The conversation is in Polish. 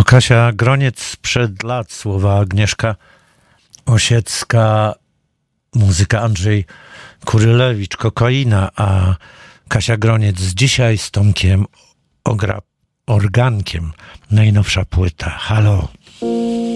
To Kasia Groniec sprzed lat, słowa Agnieszka Osiecka, muzyka Andrzej Kurylewicz, Kokaina, a Kasia Groniec dzisiaj z Tomkiem organkiem. Najnowsza płyta. Halo.